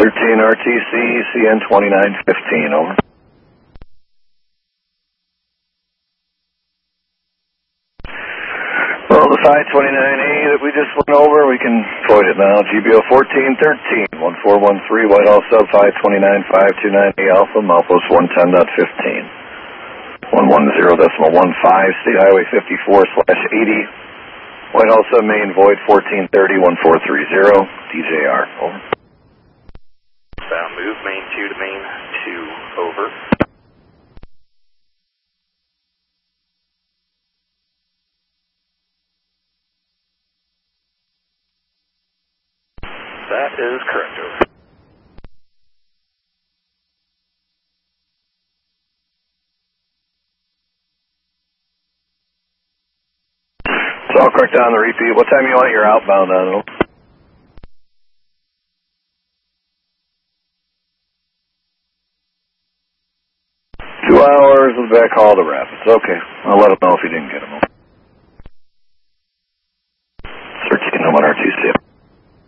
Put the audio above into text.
RTC, CN 2915, over. Well, the 529A that we just went over, we can void it now. GBO 1413, 1413, Whitehall sub 529.529A Alpha, milepost 110.15. 110.15, State Highway 54/80. Whitehall sub main void 1430-1430, DJR, over. Move main 2 to main 2, over. That is correct, over. It's all correct on the repeat. What time you want your outbound on? 2 hours with backhaul to Rapids. Okay, I'll let him know if he didn't get him. 13, I'm on RTC.